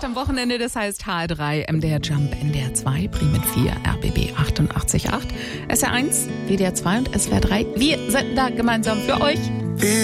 8 am Wochenende, das heißt HR3, MDR Jump, NDR 2, Bremen 4, RBB 88.8, SR1, WDR 2 und SWR 3. Wir senden da gemeinsam für euch.